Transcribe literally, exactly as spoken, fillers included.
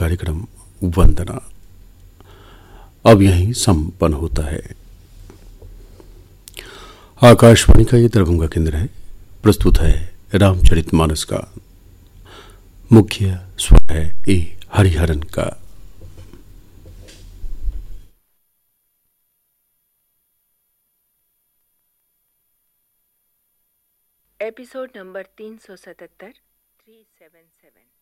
कार्यक्रम वंदना अब यहीं संपन्न होता है। आकाशवाणी का ये दरभंगा केंद्र है। प्रस्तुत है रामचरितमानस का। मुख्य स्वर है ए हरिहरन का। एपिसोड नंबर तीन सौ सतहत्तर थ्री सेवन सेवन।